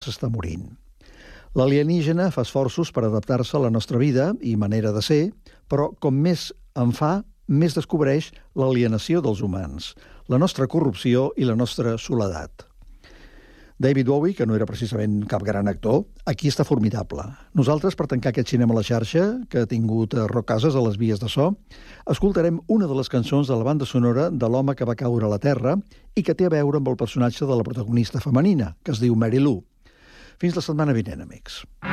s'està morint. L'alienígena fa esforços per adaptar-se a la nostra vida i manera de ser, però com més en fa, més descobreix l'alienació dels humans, la nostra corrupció i la nostra soledat. David Bowie, que no era precisament cap gran actor, aquí està formidable. Nosaltres, per tancar aquest cinema a la xarxa, que ha tingut Roc Casas a les vies de so, escoltarem una de les cançons de la banda sonora de l'home que va caure a la Terra i que té a veure amb el personatge de la protagonista femenina, que es diu Mary Lou. Fins la setmana vinent, amics.